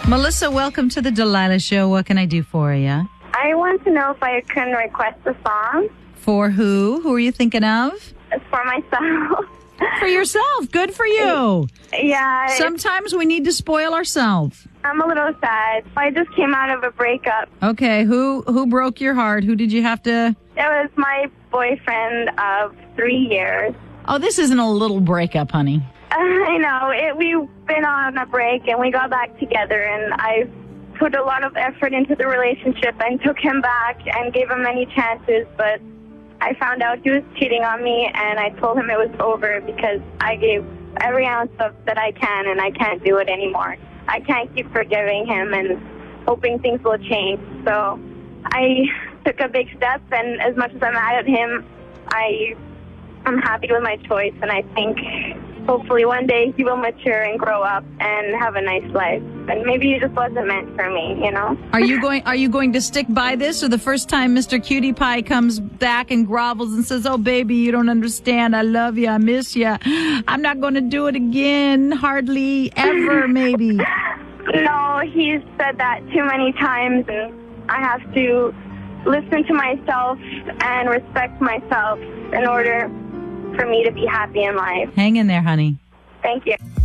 Melissa, welcome to the Delilah Show. What can I do for you? I want to know if I can request a song. For who? Who are you thinking of? It's for myself. For yourself. Good for you. Yeah. Sometimes we need to spoil ourselves. I'm a little sad. I just came out of a breakup. Okay, who broke your heart? Who did you have to... It was my boyfriend of 3 years. Oh, this isn't a little breakup, honey. I know. We've been on a break and we got back together, and I put a lot of effort into the relationship and took him back and gave him many chances, but I found out he was cheating on me, and I told him it was over because I gave every ounce of that I can, and I can't do it anymore. I can't keep forgiving him and hoping things will change. So I took a big step, and as much as I'm mad at him, I'm happy with my choice, and I think hopefully one day he will mature and grow up and have a nice life. And maybe he just wasn't meant for me, you know? Are you going to stick by this, or the first time Mr. Cutie Pie comes back and grovels and says, "Oh, baby, you don't understand. I love you. I miss you. I'm not going to do it again. Hardly ever, maybe." No, he's said that too many times, and I have to listen to myself and respect myself in order for me to be happy in life. Hang in there, honey. Thank you.